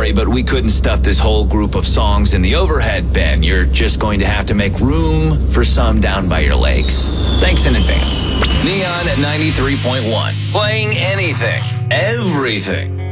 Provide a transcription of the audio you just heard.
sorry, but we couldn't stuff this whole group of songs in the overhead bin. You're just going to have to make room for some down by your legs. Thanks in advance. Neon at 93.1. Playing anything, everything.